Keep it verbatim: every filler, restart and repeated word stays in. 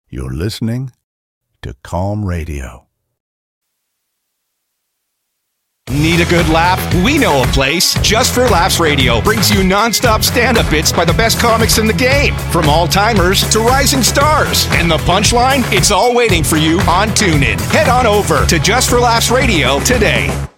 You're listening to Calm Radio. Need a good laugh? We know a place. Just for Laughs Radio brings you non-stop stand-up bits by the best comics in the game. From all-timers to rising stars. And the punchline? It's all waiting for you on TuneIn. Head on over to Just for Laughs Radio today.